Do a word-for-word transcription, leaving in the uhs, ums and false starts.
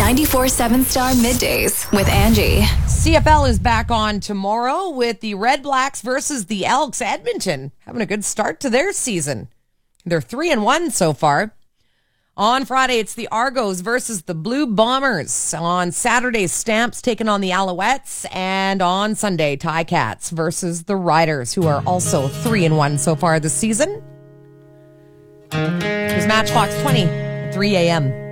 ninety-four seven Star Middays with Angie. C F L is back on tomorrow with the Red Blacks versus the Elks. Edmonton having a good start to their season. They're three and one so far. On Friday, it's the Argos versus the Blue Bombers. On Saturday, Stamps taking on the Alouettes. And on Sunday, Ticats versus the Riders, who are also three and one so far this season. Here's Matchbox twenty at three a.m.